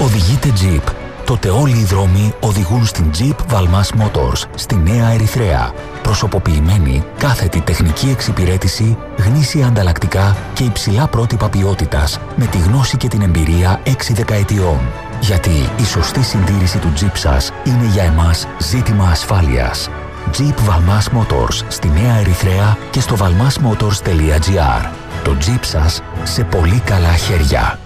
οδηγείτε Jeep. Τότε όλοι οι δρόμοι οδηγούν στην Jeep Valmas Motors, στη Νέα Ερυθρέα. Προσωποποιημένη, κάθετη τεχνική εξυπηρέτηση, γνήσια ανταλλακτικά και υψηλά πρότυπα ποιότητας, με τη γνώση και την εμπειρία 6 δεκαετιών. Γιατί η σωστή συντήρηση του Jeep σας είναι για εμάς ζήτημα ασφάλειας. Jeep Valmas Motors, στη Νέα Ερυθρέα και στο valmasmotors.gr. Το Jeep σας σε πολύ καλά χέρια.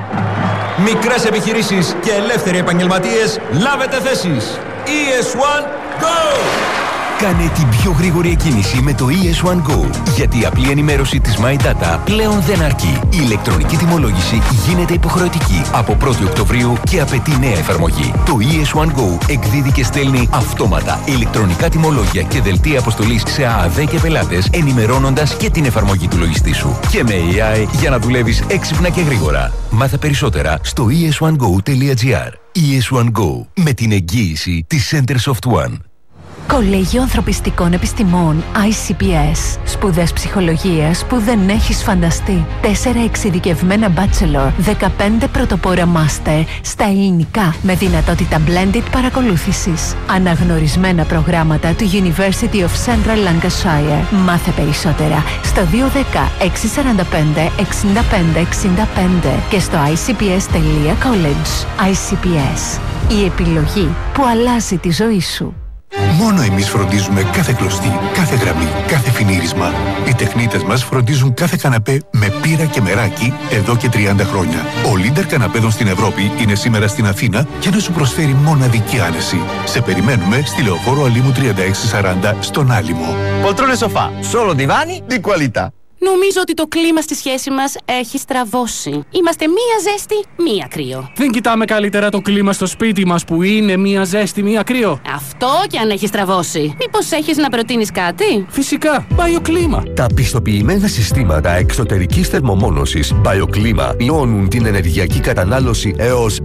Μικρές επιχειρήσεις και ελεύθεροι επαγγελματίες, λάβετε θέσεις. ES1 Go! Κάνε την πιο γρήγορη εκκίνηση με το ES1 Go. Γιατί η απλή ενημέρωση της My Data πλέον δεν αρκεί. Η ηλεκτρονική τιμολόγηση γίνεται υποχρεωτική από 1η Οκτωβρίου και απαιτεί νέα εφαρμογή. Το ES1 Go εκδίδει και στέλνει αυτόματα ηλεκτρονικά τιμολόγια και δελτία αποστολής σε ΑΑΔ και πελάτες, ενημερώνοντας και την εφαρμογή του λογιστή σου. Και με AI για να δουλεύεις έξυπνα και γρήγορα. Μάθε περισσότερα στο es1go.gr. ES1 Go, με την εγγύηση της Center Soft One. Κολέγιο Ανθρωπιστικών Επιστημών ICPS. Σπουδές ψυχολογίας που δεν έχεις φανταστεί. 4 εξειδικευμένα bachelor, 15 πρωτοπόρα master στα ελληνικά με δυνατότητα blended παρακολούθησης. Αναγνωρισμένα προγράμματα του University of Central Lancashire. Μάθε περισσότερα στο 210 645 65 65 και στο icps.college. ICPS. Η επιλογή που αλλάζει τη ζωή σου. Μόνο εμείς φροντίζουμε κάθε κλωστή, κάθε γραμμή, κάθε φινίρισμα. Οι τεχνίτες μας φροντίζουν κάθε καναπέ με πύρα και μεράκι εδώ και 30 χρόνια. Ο leader καναπέδων στην Ευρώπη είναι σήμερα στην Αθήνα για να σου προσφέρει μοναδική άνεση. Σε περιμένουμε στη Λεωφόρο Αλήμου 3640 στον Άλυμο. Poltrone sofà, solo divani di qualità. Νομίζω ότι το κλίμα στη σχέση μας έχει στραβώσει. Είμαστε μία ζέστη, μία κρύο. Δεν κοιτάμε καλύτερα το κλίμα στο σπίτι μας που είναι μία ζέστη, μία κρύο? Αυτό και αν έχει στραβώσει. Μήπως έχεις να προτείνεις κάτι? Φυσικά, BioClima. Τα πιστοποιημένα συστήματα εξωτερικής θερμομόνωσης BioClima μειώνουν την ενεργειακή κατανάλωση έως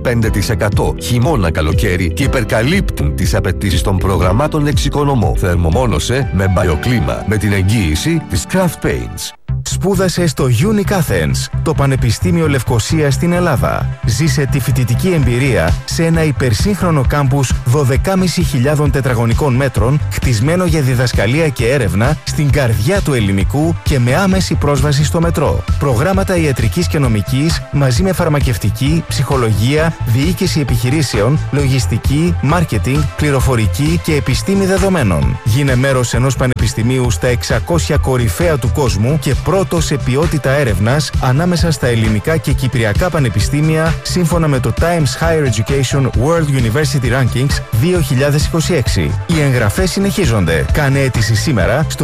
65% χειμώνα-καλοκαίρι και υπερκαλύπτουν τις απαιτήσεις των προγραμμάτων εξοικονομώ. Θερμομόνωσε με BioClima με την εγγύηση της Craft Paints. Σπούδασε στο Unic Athens, το Πανεπιστήμιο Λευκωσίας στην Ελλάδα. Ζήσε τη φοιτητική εμπειρία σε ένα υπερσύγχρονο κάμπους 12.500 τετραγωνικών μέτρων, χτισμένο για διδασκαλία και έρευνα στην καρδιά του ελληνικού και με άμεση πρόσβαση στο μετρό. Προγράμματα ιατρικής και νομικής μαζί με φαρμακευτική, ψυχολογία, διοίκηση επιχειρήσεων, λογιστική, μάρκετινγκ, πληροφορική και επιστήμη δεδομένων. Γίνε μέρος ενός πανεπιστημίου στα 600 κορυφαία του κόσμου και πρώτο σε ποιότητα έρευνας ανάμεσα στα ελληνικά και κυπριακά πανεπιστήμια σύμφωνα με το Times Higher Education World University Rankings 2026. Οι εγγραφές συνεχίζονται. Κάνε αίτηση σήμερα στο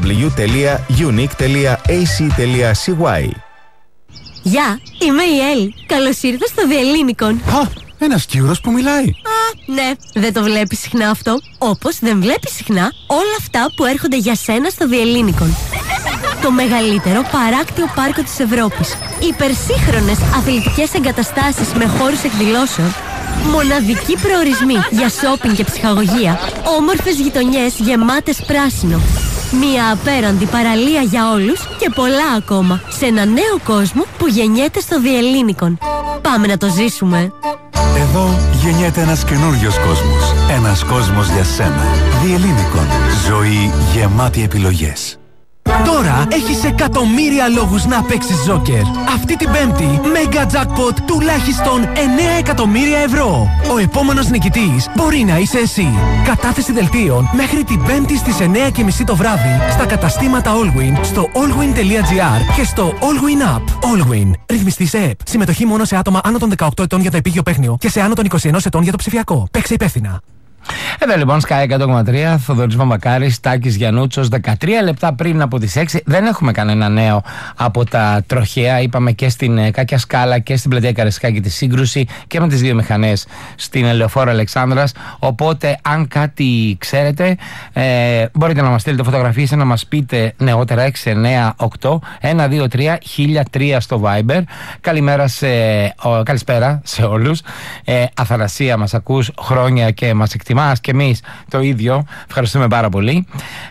www.unic.ac.cy. Γεια, είμαι η Έλλη. Καλώς ήρθες στο Διελλήνικον. Α, ένας Κύρος που μιλάει. Ναι, δεν το βλέπεις συχνά αυτό. Όπως δεν βλέπεις συχνά όλα αυτά που έρχονται για σένα στο Διελλήνικον. Το μεγαλύτερο παράκτιο πάρκο της Ευρώπης. Υπερσύγχρονες αθλητικές εγκαταστάσεις με χώρους εκδηλώσεων. Μοναδικοί προορισμοί για σόπινγκ και ψυχαγωγία. Όμορφες γειτονιές γεμάτες πράσινο. Μία απέραντη παραλία για όλους και πολλά ακόμα. Σε ένα νέο κόσμο που γεννιέται στο Διελλήνικον. Πάμε να το ζήσουμε. Εδώ γεννιέται ένας καινούριος κόσμος. Ένας κόσμος για σένα. Διελλήνικον. Ζωή γεμάτη επιλογές. Τώρα έχεις εκατομμύρια λόγους να παίξεις Joker. Αυτή την Πέμπτη, Mega Jackpot τουλάχιστον 9 εκατομμύρια ευρώ. Ο επόμενος νικητής μπορεί να είσαι εσύ. Κατάθεση δελτίων μέχρι την Πέμπτη στις 9:30 το βράδυ στα καταστήματα Allwyn, στο allwyn.gr και στο Allwyn App. Allwyn. Ρυθμιστή σε ΕΠ. Συμμετοχή μόνο σε άτομα άνω των 18 ετών για το επίγειο παίχνιο και σε άνω των 21 ετών για το ψηφιακό. Παίξε υπεύθυνα. Εδώ λοιπόν Sky 100,3, Θοδωρής Μαμακάρης, Τάκης Γιαννούτσος, 13 λεπτά πριν από τις 6. Δεν έχουμε κανένα νέο από τα τροχαία. Είπαμε και στην Κάκια Σκάλα και στην Πλατεία Καραϊσκάκη τη σύγκρουση και με τις δύο μηχανές στην Λεωφόρο Αλεξάνδρας. Οπότε, αν κάτι ξέρετε, μπορείτε να μας στείλετε φωτογραφίες, να μας πείτε νεότερα. 698 123 1003 στο Viber. Καλησπέρα σε όλους. Αθανασία, μας ακούς χρόνια και μας εκτιμάς. εκτιμάς και εμείς το ίδιο. Ευχαριστούμε πάρα πολύ.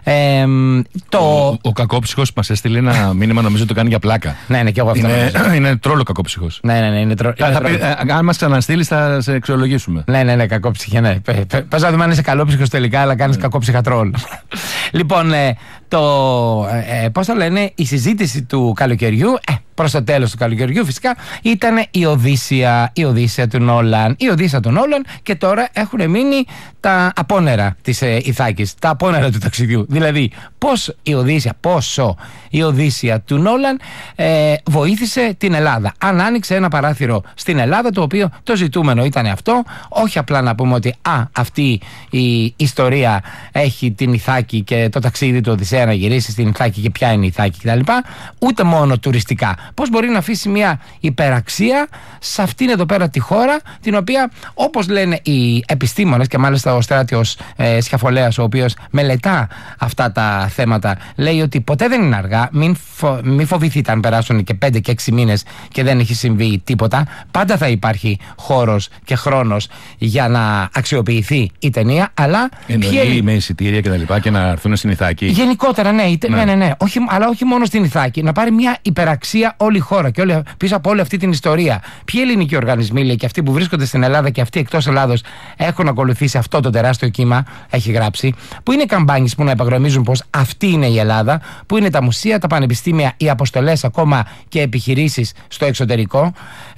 Ο κακόψυχος μας έστειλε ένα μήνυμα, νομίζω το κάνει για πλάκα. Ναι, και εγώ αυτό. Είναι τρόλο κακόψυχος. Ναι, είναι τρόλο. Αν μας ξαναστείλεις θα σε αξιολογήσουμε. Ναι, κακόψυχε, ναι. Πες να δούμε αν είσαι καλόψυχος τελικά, αλλά κάνεις κακόψυχα τρόλ. Λοιπόν, πώς το λένε, η συζήτηση του καλοκαιριού, προς το τέλος του καλοκαιριού φυσικά, ήταν η Οδύσσεια του Νόλαν. Η Οδύσσεια του Νόλαν, και τώρα έχουν μείνει τα απόνερα της Ιθάκης, τα απόνερα του ταξιδιού. Δηλαδή, πόσο η Οδύσσεια του Νόλαν βοήθησε την Ελλάδα. Αν άνοιξε ένα παράθυρο στην Ελλάδα, το οποίο το ζητούμενο ήταν αυτό, όχι απλά να πούμε ότι αυτή η ιστορία έχει την Ιθάκη και το ταξίδι του Οδυσσέα να γυρίσει στην Ιθάκη και ποια είναι η Ιθάκη κτλ. Ούτε μόνο τουριστικά. Πώς μπορεί να αφήσει μια υπεραξία σε αυτήν εδώ πέρα τη χώρα, την οποία, όπως λένε οι επιστήμονες, και μάλιστα ο Στράτιος Σιαφολέας, ο οποίος μελετά αυτά τα θέματα, λέει ότι ποτέ δεν είναι αργά. Μην φοβηθείτε αν περάσουν και 5 και 6 μήνες και δεν έχει συμβεί τίποτα. Πάντα θα υπάρχει χώρος και χρόνος για να αξιοποιηθεί η ταινία, αλλά. Εννοεί με εισιτήρια και τα λοιπά και να έρθουν στην Ιθάκη. Γενικότερα, ναι. Αλλά όχι μόνο στην Ιθάκη. Να πάρει μια υπεραξία όλη η χώρα και πίσω από όλη αυτή την ιστορία. Ποιοι ελληνικοί οργανισμοί, λέει, και αυτοί που βρίσκονται στην Ελλάδα και αυτοί εκτός Ελλάδος έχουν ακολουθήσει αυτό το τεράστιο κύμα, έχει γράψει. Που είναι καμπάνιες που να υπογραμμίζουν πως αυτή είναι η Ελλάδα, που είναι τα μουσεία, τα πανεπιστήμια, οι αποστολές ακόμα και επιχειρήσεις στο εξωτερικό.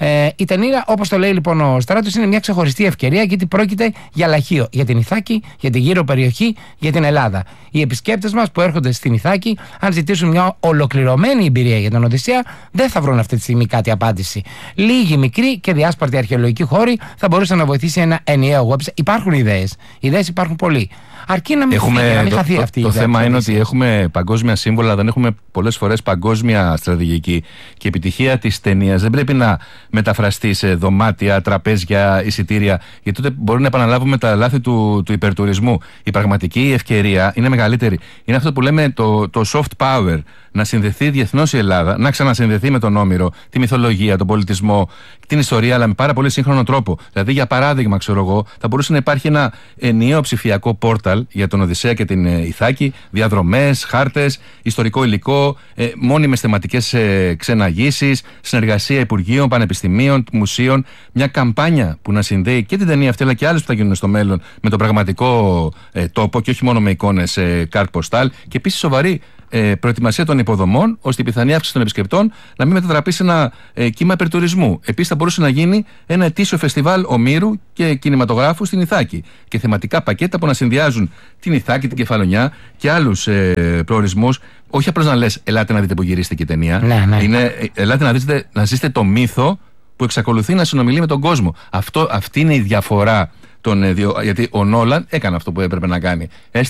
Η ταινία, όπως το λέει λοιπόν ο Στράτος, είναι μια ξεχωριστή ευκαιρία, γιατί πρόκειται για λαχείο για την Ιθάκη, για την γύρω περιοχή, για την Ελλάδα. Οι επισκέπτες μας που έρχονται στην Ιθάκη, αν ζητήσουν μια ολοκληρωμένη εμπειρία για τον Οδυσσέα, δεν θα βρουν αυτή τη στιγμή κάτι απάντηση. Λίγοι μικροί και διάσπαρτοι αρχαιολογικοί χώροι θα μπορούσαν να βοηθήσει ένα ενιαίο website. Υπάρχουν ιδέες υπάρχουν πολλοί. Αρκεί να μην χαθεί αυτή η ιδέα. Το θέμα είναι ότι έχουμε παγκόσμια σύμβολα, δεν έχουμε πολλές φορές παγκόσμια στρατηγική. Και η επιτυχία της ταινίας δεν πρέπει να μεταφραστεί σε δωμάτια, τραπέζια, εισιτήρια, γιατί τότε μπορεί να επαναλάβουμε τα λάθη του υπερτουρισμού. Η πραγματική ευκαιρία είναι μεγαλύτερη. Είναι αυτό που λέμε το soft power. Να συνδεθεί διεθνώς η Ελλάδα, να ξανασυνδεθεί με τον Όμηρο, τη μυθολογία, τον πολιτισμό, την ιστορία, αλλά με πάρα πολύ σύγχρονο τρόπο. Δηλαδή, για παράδειγμα, θα μπορούσε να υπάρχει ένα ενιαίο ψηφιακό πόρταλ για τον Οδυσσέα και την Ιθάκη, διαδρομές, χάρτες, ιστορικό υλικό, μόνιμες θεματικές ξεναγήσεις, συνεργασία υπουργείων, πανεπιστημίων, μουσείων. Μια καμπάνια που να συνδέει και την ταινία αυτή, αλλά και άλλες που θα γίνουν στο μέλλον με τον πραγματικό τόπο και όχι μόνο με εικόνες κάρτ ποστάλ. Και επίσης σοβαρή προετοιμασία των υποδομών, ώστε η πιθανή αύξηση των επισκεπτών να μην μετατραπεί σε ένα κύμα υπερτουρισμού. Επίσης, θα μπορούσε να γίνει ένα ετήσιο φεστιβάλ ομήρου και κινηματογράφου στην Ιθάκη και θεματικά πακέτα που να συνδυάζουν την Ιθάκη, την Κεφαλονιά και άλλους προορισμούς. Όχι απλώς να λες, ελάτε να δείτε που γυρίστηκε η ταινία. Ναι. Είναι, ελάτε να ζήσετε το μύθο που εξακολουθεί να συνομιλεί με τον κόσμο. Αυτή είναι η διαφορά των δύο. Γιατί ο Νόλαν έκανε αυτό που έπρεπε να κάνει.